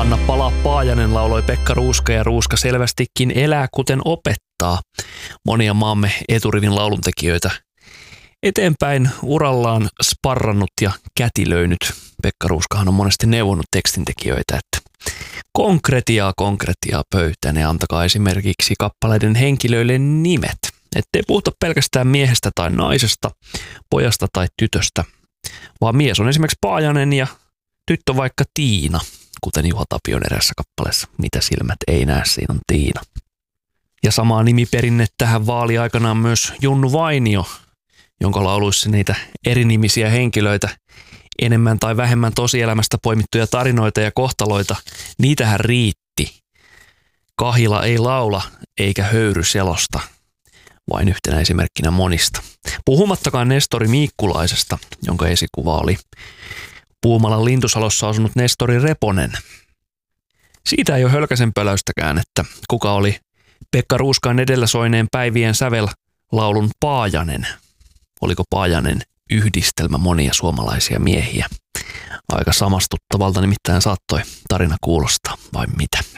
Anna palaa Paajanen, lauloi Pekka Ruuska, ja Ruuska selvästikin elää kuten opettaa monia maamme eturivin lauluntekijöitä eteenpäin urallaan sparrannut ja kätilöinyt. Pekka Ruuskahan on monesti neuvonut tekstintekijöitä, että konkretiaa pöytään ja antakaa esimerkiksi kappaleiden henkilöille nimet. Ettei puhuta pelkästään miehestä tai naisesta, pojasta tai tytöstä, vaan mies on esimerkiksi Paajanen ja tyttö vaikka Tiina, kuten Juha Tapion erässä kappaleessa. Mitä silmät ei näe, siinä on Tiina. Ja samaa nimiperinnettähän vaali aikanaan myös Junnu Vainio, jonka lauluissa niitä erinimisiä henkilöitä, enemmän tai vähemmän tosielämästä poimittuja tarinoita ja kohtaloita, niitähän riitti. Kahila ei laula eikä höyry selosta, vain yhtenä esimerkkinä monista. Puhumattakaan Nestori Miikkulaisesta, jonka esikuva oli Puumalan Lintusalossa asunut Nestori Reponen. Siitä ei ole hölkäsen pöläystäkään, että kuka oli Pekka Ruuskaan edellä soineen päivien sävel-laulun Paajanen. Oliko Paajanen yhdistelmä monia suomalaisia miehiä? Aika samastuttavalta nimittäin saattoi tarina kuulostaa, vai mitä?